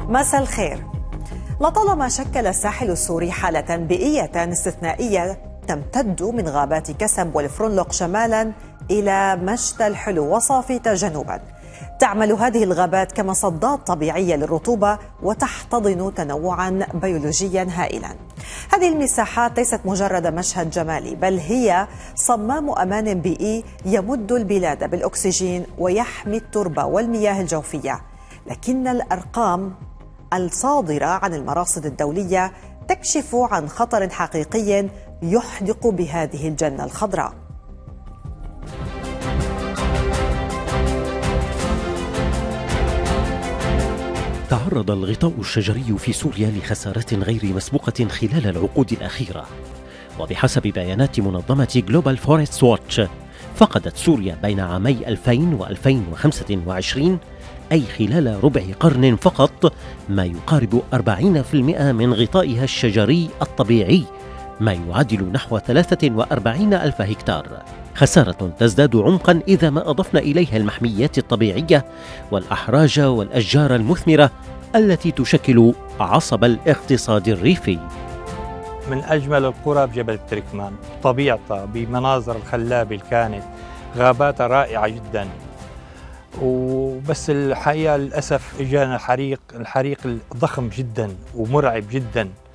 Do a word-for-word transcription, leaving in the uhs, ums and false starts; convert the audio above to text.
مساء الخير. لطالما شكل الساحل السوري حالة بيئية استثنائية تمتد من غابات كسب والفرنلق شمالا إلى مشتى الحلو وصافيتا جنوبا. تعمل هذه الغابات كمصدات طبيعية للرطوبة وتحتضن تنوعا بيولوجيا هائلا. هذه المساحات ليست مجرد مشهد جمالي، بل هي صمام أمان بيئي يمد البلاد بالأكسجين ويحمي التربة والمياه الجوفية. لكن الأرقام الصادرة عن المراصد الدولية تكشف عن خطر حقيقي يحدق بهذه الجنة الخضراء. تعرض الغطاء الشجري في سوريا لخسارات غير مسبوقة خلال العقود الأخيرة، وبحسب بيانات منظمة جلوبال فورست واتش فقدت سوريا بين عامي ألفين وألفين وخمسة وعشرين، أي خلال ربع قرن فقط، ما يقارب أربعين بالمئة من غطائها الشجري الطبيعي، ما يعادل نحو ثلاثة وأربعين ألف هكتار. خسارة تزداد عمقا إذا ما أضفنا إليها المحميات الطبيعية والأحراج والأشجار المثمرة التي تشكل عصب الاقتصاد الريفي. من أجمل القرى بجبل التركمان، طبيعتها بمناظر الخلابة اللي كانت، غاباتها رائعة جدا. وبس الحقيقة للأسف إجانا الحريق الحريق الضخم جدا ومرعب جدا.